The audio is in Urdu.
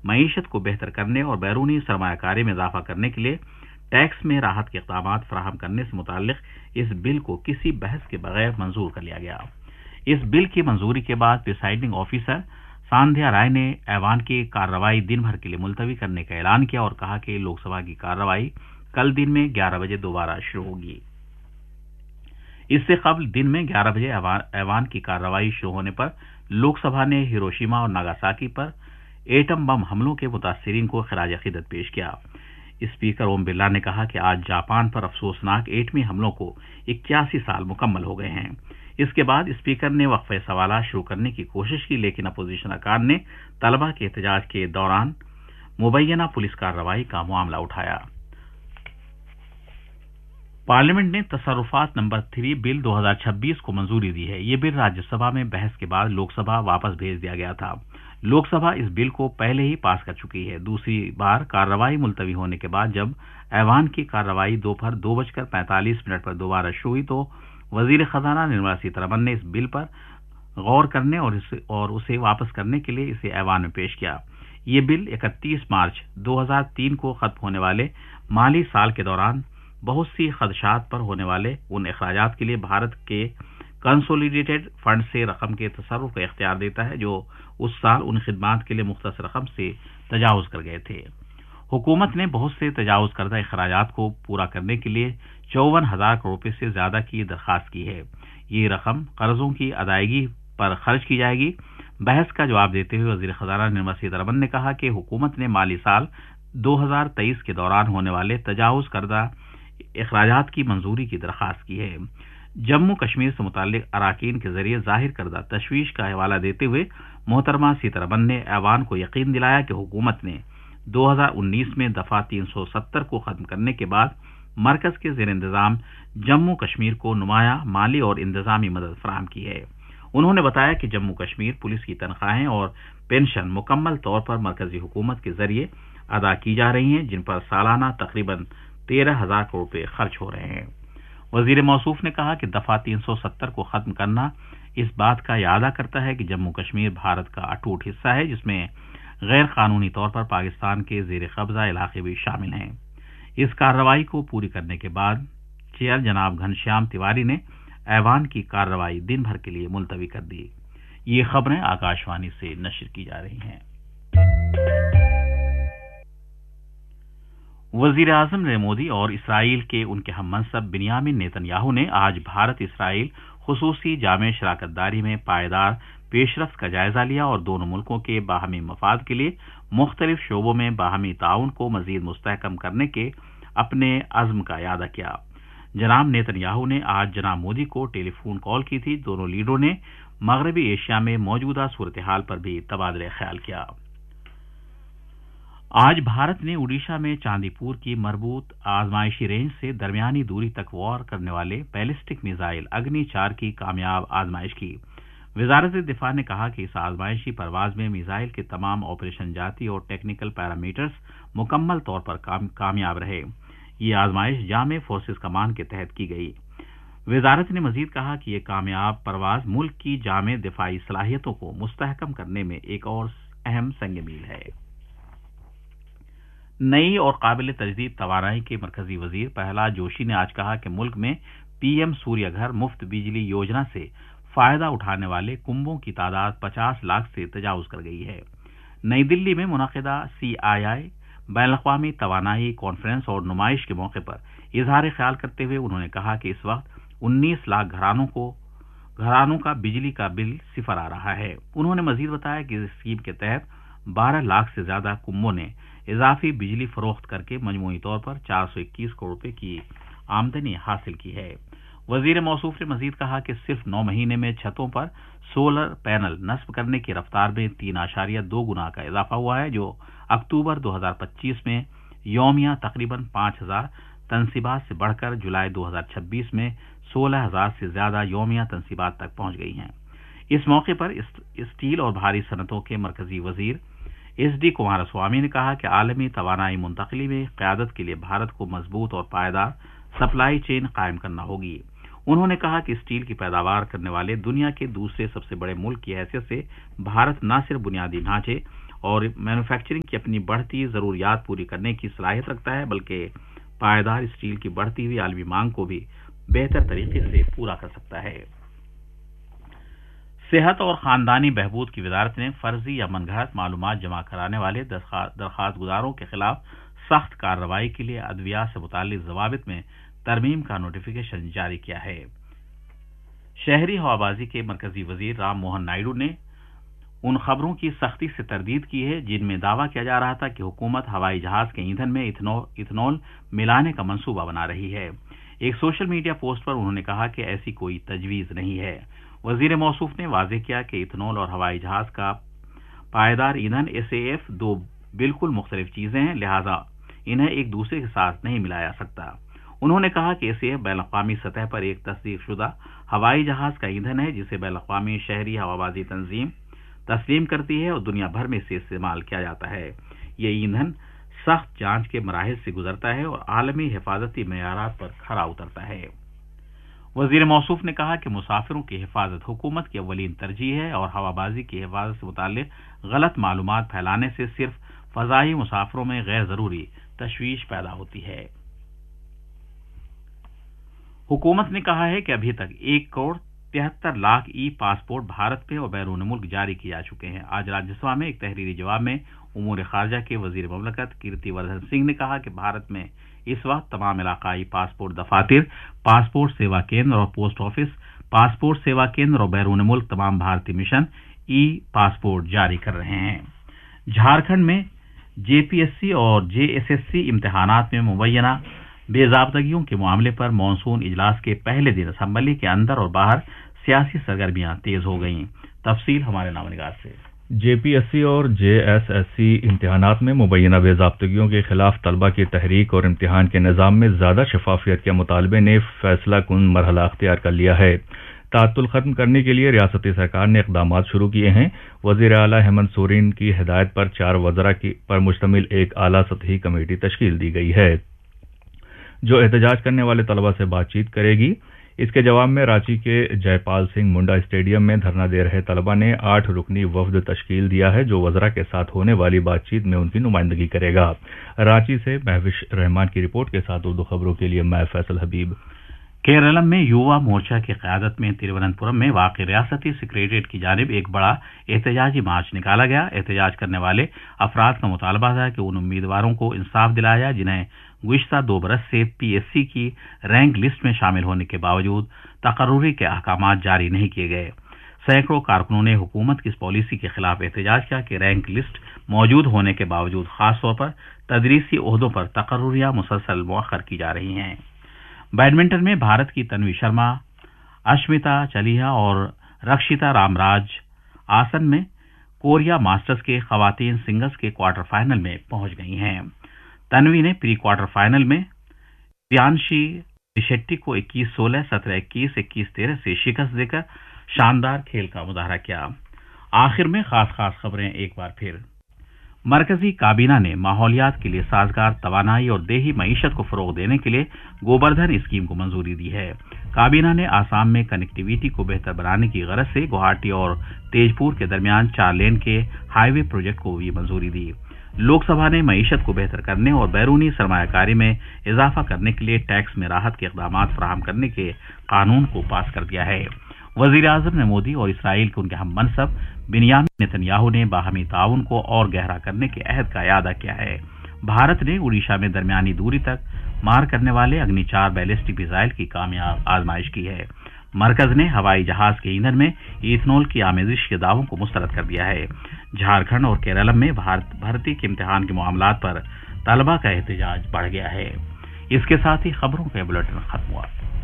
معیشت کو بہتر کرنے اور بیرونی سرمایہ کاری میں اضافہ کرنے کے لیے ٹیکس میں راحت کے اقدامات فراہم کرنے سے متعلق اس بل کو کسی بحث کے بغیر منظور کر لیا گیا۔ اس بل کی منظوری کے بعد پریسائڈنگ آفیسر ساندھیا رائے نے ایوان کی کارروائی دن بھر کے لیے ملتوی کرنے کا اعلان کیا اور کہا کہ لوک سبھا کی کارروائی کل دن میں 11 بجے دوبارہ شروع ہوگی۔ اس سے قبل دن میں 11 بجے ایوان کی کارروائی شروع ہونے پر لوک سبھا نے ہیروشیما اور ناگاساکی پر ایٹم بم حملوں کے متاثرین کو خراج عقیدت پیش کیا۔ اسپیکر اوم برلا نے کہا کہ آج جاپان پر افسوسناک ایٹمی حملوں کو 81 سال مکمل ہو گئے ہیں۔ اس کے بعد اسپیکر نے وقفہ سوالات شروع کرنے کی کوشش کی، لیکن اپوزیشن ارکان نے طلبہ کے احتجاج کے دوران مبینہ پولیس کارروائی کا معاملہ اٹھایا۔ پارلیمنٹ نے تصرفات نمبر 3 بل 2026 کو منظوری دی ہے۔ یہ بل راجیہ سبھا میں بحث کے بعد لوک سبھا واپس بھیج دیا گیا تھا۔ لوک سبھا اس بل کو پہلے ہی پاس کر چکی ہے۔ دوسری بار کارروائی ملتوی ہونے کے بعد جب ایوان کی کارروائی دوپہر 2:45 پر دوبارہ شروع ہوئی تو وزیر خزانہ نرملا سیتارمن نے اس بل پر غور کرنے اور اسے واپس کرنے کے لیے اسے ایوان میں پیش کیا۔ یہ بل 31 مارچ 2003 کو ختم ہونے والے مالی سال کے دوران بہت سی خدشات پر ہونے والے ان اخراجات کے لیے بھارت کے کنسولیڈیٹڈ فنڈ سے رقم کے تصرف کا اختیار دیتا ہے جو اس سال ان خدمات کے لیے مختص رقم سے تجاوز کر گئے تھے۔ حکومت نے بہت سے تجاوز کردہ اخراجات کو پورا کرنے کے لیے 54,000 کروڑ روپے سے زیادہ کی درخواست کی ہے۔ یہ رقم قرضوں کی ادائیگی پر خرچ کی جائے گی۔ بحث کا جواب دیتے ہوئے وزیر خزانہ نرملا سیتارمن نے کہا کہ حکومت نے مالی سال 2023 کے دوران ہونے والے تجاوز کردہ اخراجات کی منظوری کی درخواست کی ہے۔ جموں کشمیر سے متعلق اراکین کے ذریعے ظاہر کردہ تشویش کا حوالہ دیتے ہوئے محترمہ سیتارمن نے ایوان کو یقین دلایا کہ حکومت نے 2019 میں دفعہ 370 کو ختم کرنے کے بعد مرکز کے زیر انتظام جموں کشمیر کو نمایاں مالی اور انتظامی مدد فراہم کی ہے۔ انہوں نے بتایا کہ جموں کشمیر پولیس کی تنخواہیں اور پینشن مکمل طور پر مرکزی حکومت کے ذریعے ادا کی جا رہی ہیں، جن پر سالانہ تقریباً 13,000 کروڑ روپے خرچ ہو رہے ہیں۔ وزیر موصوف نے کہا کہ دفعہ 370 کو ختم کرنا اس بات کا اعادہ کرتا ہے کہ جموں کشمیر بھارت کا اٹوٹ حصہ ہے، جس میں غیر قانونی طور پر پاکستان کے زیر قبضہ علاقے بھی شامل ہیں۔ اس کارروائی کو پوری کرنے کے بعد چیئر جناب گھنشیام تیواری نے ایوان کی کارروائی دن بھر کے لیے ملتوی کر دی۔ یہ خبریں آکاشوانی سے نشر کی جا رہی ہیں۔ وزیر اعظم نریندر مودی اور اسرائیل کے ان کے ہم منصب بنیامین نیتن یاہو نے آج بھارت اسرائیل خصوصی جامع شراکت داری میں پائیدار پیش رفت کا جائزہ لیا اور دونوں ملکوں کے باہمی مفاد کے لیے مختلف شعبوں میں باہمی تعاون کو مزید مستحکم کرنے کے اپنے عزم کا اعادہ کیا۔ جناب نیتن یاہو نے آج جناب مودی کو ٹیلی فون کال کی تھی۔ دونوں لیڈروں نے مغربی ایشیا میں موجودہ صورتحال پر بھی تبادلہ خیال کیا۔ آج بھارت نے اڈیشہ میں چاندی پور کی مربوط آزمائشی رینج سے درمیانی دوری تک وار کرنے والے بیلسٹک میزائل اگنی 4 کی کامیاب آزمائش کی۔ وزارت دفاع نے کہا کہ اس آزمائشی پرواز میں میزائل کے تمام آپریشن جاتی اور ٹیکنیکل پیرامیٹرز مکمل طور پر کامیاب رہے۔ یہ آزمائش جامع فورسز کمان کے تحت کی گئی۔ وزارت نے مزید کہا کہ یہ کامیاب پرواز ملک کی جامع دفاعی صلاحیتوں کو مستحکم کرنے میں ایک اور اہم سنگ میل ہے۔ نئی اور قابل تجدید توانائی کے مرکزی وزیر پرہلاد جوشی نے آج کہا کہ ملک میں پی ایم سوریہ گھر مفت بجلی یوجنا سے فائدہ اٹھانے والے کنبوں کی تعداد 50 لاکھ سے تجاوز کر گئی ہے۔ نئی دلی میں منعقدہ CII بین الاقوامی توانائی کانفرنس اور نمائش کے موقع پر اظہار خیال کرتے ہوئے انہوں نے کہا کہ اس وقت 19 لاکھ گھرانوں کا بجلی کا بل صفر آ رہا ہے۔ انہوں نے مزید بتایا کہ اس اسکیم کے تحت 12 لاکھ سے زیادہ کنبوں نے اضافی بجلی فروخت کر کے مجموعی طور پر 421 کروڑ روپے کی آمدنی حاصل کی ہے۔ وزیر موصوف نے مزید کہا کہ صرف 9 مہینے میں چھتوں پر سولر پینل نصب کرنے کی رفتار میں 3.2 گنا کا اضافہ ہوا ہے، جو اکتوبر 2025 میں یومیہ تقریباً 5,000 تنصیبات سے بڑھ کر جولائی 2026 میں 16,000 سے زیادہ یومیہ تنصیبات تک پہنچ گئی ہیں۔ اس موقع پر اسٹیل اور بھاری صنعتوں کے مرکزی وزیر SD کماراسوامی نے کہا کہ عالمی توانائی منتقلی میں قیادت کے لیے بھارت کو مضبوط اور پائیدار سپلائی چین قائم کرنا ہوگی۔ انہوں نے کہا کہ اسٹیل کی پیداوار کرنے والے دنیا کے دوسرے سب سے بڑے ملک کی حیثیت سے بھارت نہ صرف بنیادی ڈھانچے اور مینوفیکچرنگ کی اپنی بڑھتی ضروریات پوری کرنے کی صلاحیت رکھتا ہے، بلکہ پائیدار اسٹیل کی بڑھتی ہوئی عالمی مانگ کو بھی بہتر طریقے سے پورا کر سکتا ہے۔ صحت اور خاندانی بہبود کی وزارت نے فرضی یا من گھڑت معلومات جمع کرانے والے درخواست گزاروں کے خلاف سخت کارروائی کے لیے ادویات سے متعلق ضوابط میں ترمیم کا نوٹیفیکیشن جاری کیا ہے۔ شہری ہوابازی کے مرکزی وزیر رام موہن نائیڈو نے ان خبروں کی سختی سے تردید کی ہے جن میں دعویٰ کیا جا رہا تھا کہ حکومت ہوائی جہاز کے ایندھن میں ایتھنول ملانے کا منصوبہ بنا رہی ہے۔ ایک سوشل میڈیا پوسٹ پر انہوں نے کہا کہ ایسی کوئی تجویز نہیں ہے۔ وزیر موصوف نے واضح کیا کہ ایتھنول اور ہوائی جہاز کا پائیدار ایندھن SAF دو بالکل مختلف چیزیں ہیں، لہذا انہیں ایک دوسرے کے ساتھ نہیں ملایا جا سکتا۔ انہوں نے کہا کہ SAF بین الاقوامی سطح پر ایک تصدیق شدہ ہوائی جہاز کا ایندھن ہے جسے بین الاقوامی شہری ہوابازی تنظیم تسلیم کرتی ہے اور دنیا بھر میں اسے استعمال کیا جاتا ہے۔ یہ ایندھن سخت جانچ کے مراحل سے گزرتا ہے اور عالمی حفاظتی معیارات پر کھرا اترتا ہے۔ وزیر موصوف نے کہا کہ مسافروں کی حفاظت حکومت کی اولین ترجیح ہے اور ہوابازی کی حفاظت سے متعلق غلط معلومات پھیلانے سے صرف فضائی مسافروں میں غیر ضروری تشویش پیدا ہوتی ہے۔ حکومت نے کہا ہے کہ ابھی تک 1,73,00,000 ای پاسپورٹ بھارت میں اور بیرون ملک جاری کیے جا چکے ہیں۔ آج راجیہ سبھا میں ایک تحریری جواب میں امور خارجہ کے وزیر مملکت کیرتی وردھن سنگھ نے کہا کہ بھارت میں اس وقت تمام علاقائی پاسپورٹ دفاتر، پاسپورٹ سیوا کیندر اور post office passport Seva Kendra اور بیرون ملک تمام بھارتی مشن ای پاسپورٹ جاری کر رہے ہیں۔ جھارکھنڈ میں JPSC اور JSSC امتحانات میں مبینہ بے ضابطگیوں کے معاملے پر مانسون اجلاس کے پہلے دن اسمبلی کے اندر اور باہر سیاسی سرگرمیاں تیز ہو گئیں۔ تفصیل ہمارے نامہ نگار سے۔ JPSC اور JSSC امتحانات میں مبینہ بے ضابطگیوں کے خلاف طلبہ کی تحریک اور امتحان کے نظام میں زیادہ شفافیت کے مطالبے نے فیصلہ کن مرحلہ اختیار کر لیا ہے۔ تعطل ختم کرنے کے لیے ریاستی سرکار نے اقدامات شروع کیے ہیں۔ وزیر اعلیٰ ہیمنت سورین کی ہدایت پر 4 وزراء پر مشتمل ایک اعلیٰ سطحی کمیٹی تشکیل دی گئی ہے جو احتجاج کرنے والے طلبہ سے بات چیت کرے گی۔ اس کے جواب میں رانچی کے جے پال سنگھ منڈا اسٹیڈیم میں دھرنا دے رہے طلبہ نے 8 رکنی وفد تشکیل دیا ہے جو وزراء کے ساتھ ہونے والی بات چیت میں ان کی نمائندگی کرے گا۔ رانچی سے مہوش رحمان کی رپورٹ کے ساتھ اردو خبروں کے لیے میں فیصل حبیب۔ کیرالم میں یووا مورچہ کی قیادت میں ترووننتپورم میں واقع ریاستی سکریٹریٹ کی جانب ایک بڑا احتجاجی مارچ نکالا گیا۔ احتجاج کرنے والے افراد کا مطالبہ تھا کہ ان امیدواروں کو انصاف دلایا جائے جنہیں گزشتہ 2 برس سے PSC کی رینک لسٹ میں شامل ہونے کے باوجود تقرری کے احکامات جاری نہیں کیے گئے۔ سینکڑوں کارکنوں نے حکومت کی اس پالیسی کے خلاف احتجاج کیا کہ رینک لسٹ موجود ہونے کے باوجود خاص طور پر تدریسی عہدوں پر تقرریاں مسلسل مؤخر کی جا رہی ہیں۔ بیڈمنٹن میں بھارت کی تنوی شرما، اشمیتا چلیہا اور رکشیتا رام راج آسن میں کوریا ماسٹرز کے خواتین سنگلز کے کوارٹر فائنل میں پہنچ گئی ہیں۔ تنوی نے پری کوارٹر فائنل میں دیانشی شیٹی کو 21-16، 17-21، 21-13 سے شکست دے کر شاندار کھیل کا مظاہرہ کیا۔ آخر میں خاص خبریں ایک بار پھر۔ مرکزی کابینہ نے ماحولیات کے لیے سازگار توانائی اور دیہی معیشت کو فروغ دینے کے لیے گوبردھن اسکیم کو منظوری دی ہے۔ کابینہ نے آسام میں کنیکٹیویٹی کو بہتر بنانے کی غرض سے گوہاٹی اور تیج پور کے درمیان 4 لین کے ہائی وے پروجیکٹ کو بھی منظوری دی۔ لوک سبھا نے معیشت کو بہتر کرنے اور بیرونی سرمایہ کاری میں اضافہ کرنے کے لیے ٹیکس میں راحت کے اقدامات فراہم کرنے کے قانون کو پاس کر دیا ہے۔ وزیر اعظم نے مودی اور اسرائیل کے ان کے ہم منصب بنیامین نتنیاہو نے باہمی تعاون کو اور گہرا کرنے کے عہد کا اعادہ کیا ہے۔ بھارت نے اڈیشہ میں درمیانی دوری تک مار کرنے والے اگنی 4 بیلسٹک میزائل کی کامیاب آزمائش کی ہے۔ مرکز نے ہوائی جہاز کے ایندھن میں ایتھنول کی آمیزش کے دعووں کو مسترد کر دیا ہے۔ جھارکھنڈ اور کیرالم میں بھرتی کے امتحان کے معاملات پر طلبہ کا احتجاج بڑھ گیا ہے۔ اس کے ساتھ ہی خبروں کا بلیٹن ختم ہوا۔